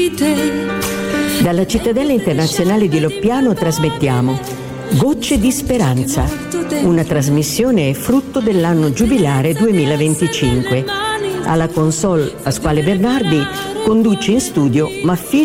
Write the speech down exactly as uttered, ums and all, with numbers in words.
di te. Dalla Cittadella Internazionale di Loppiano trasmettiamo Gocce di Speranza, una trasmissione frutto dell'anno giubilare duemilaventicinque. Alla console Pasquale Bernardi, conduce in studio Maffino